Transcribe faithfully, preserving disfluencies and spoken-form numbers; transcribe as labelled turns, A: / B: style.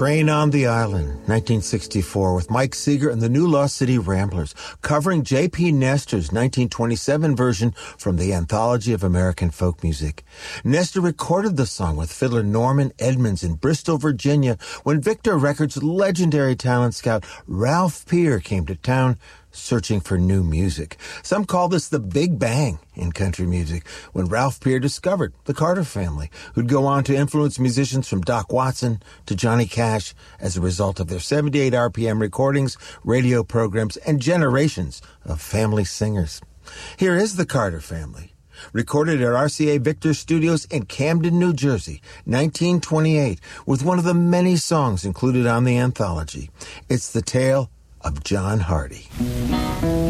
A: Train on the Island, nineteen sixty-four, with Mike Seeger and the New Lost City Ramblers, covering J P. Nestor's nineteen twenty-seven version from the Anthology of American Folk Music. Nestor recorded the song with fiddler Norman Edmonds in Bristol, Virginia, when Victor Records' legendary talent scout Ralph Peer came to town searching for new music. Some call this the Big Bang in country music, when Ralph Peer discovered the Carter Family, who'd go on to influence musicians from Doc Watson to Johnny Cash as a result of their seventy-eight R P M recordings, radio programs, and generations of family singers. Here is the Carter Family, recorded at R C A Victor Studios in Camden, New Jersey, nineteen twenty-eight, with one of the many songs included on the anthology. It's the tale of John Hardy.